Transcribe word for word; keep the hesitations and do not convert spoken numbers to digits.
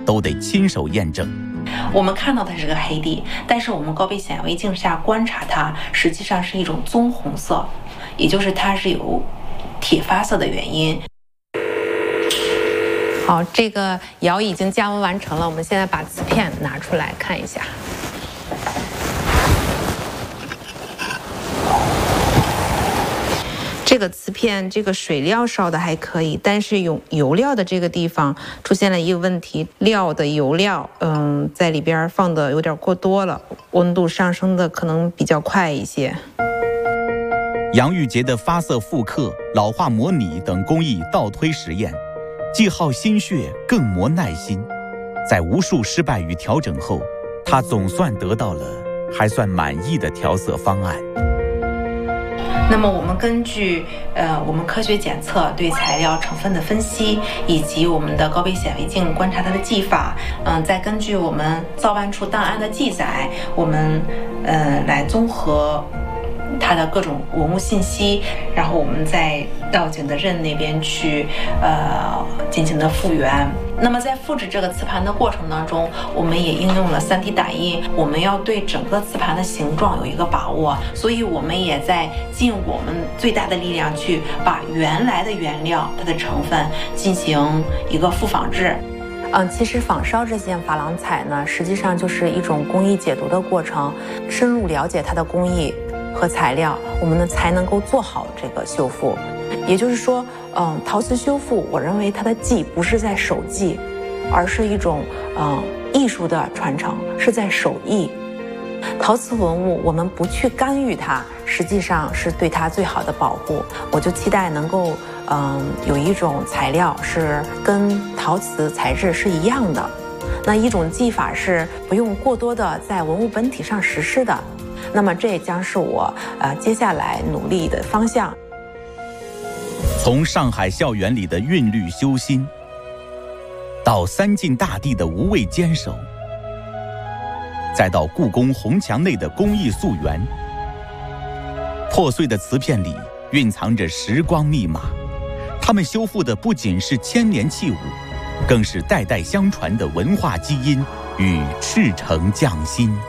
都得亲手验证。 我们看到它是个黑底，但是我们高倍显微镜下观察它，实际上是一种棕红色，也就是它是有铁发色的原因。好，这个窑已经加温完成了，我们现在把瓷片拿出来看一下。这个瓷片，这个水料烧的还可以，但是用油料的这个地方出现了一个问题，料的油料，嗯，在里边放的有点过多了，温度上升的可能比较快一些。 杨玉洁的发色复刻、老化模拟等工艺倒推实验，既耗心血，更磨耐心。在无数失败与调整后，他总算得到了还算满意的调色方案。 那么我们根据呃我们科学检测对材料成分的分析，以及我们的高倍显微镜观察它的技法，嗯、呃，再根据我们造办处档案的记载，我们呃来综合它的各种文物信息，然后我们再到景德镇那边去呃进行的复原。那么在复制这个瓷盘的过程当中，我们也应用了 三 D 打印，我们要对整个瓷盘的形状有一个把握，所以我们也在尽我们最大的力量去把原来的原料它的成分进行一个复仿制。嗯，其实仿烧这件珐琅彩呢，实际上就是一种工艺解读的过程，深入了解它的工艺和材料，我们呢才能够做好这个修复。也就是说，嗯，陶瓷修复，我认为它的技不是在手技，而是一种嗯艺术的传承，是在手艺。陶瓷文物，我们不去干预它，实际上是对它最好的保护。我就期待能够嗯有一种材料是跟陶瓷材质是一样的，那一种技法是不用过多的在文物本体上实施的。那么这也将是我呃接下来努力的方向。 从上海校园里的韵律修心，到三晋大帝的无畏坚守，再到故宫红墙内的工艺溯源，破碎的瓷片里蕴藏着时光密码，它们修复的不仅是千年器物，更是代代相传的文化基因与赤诚匠心。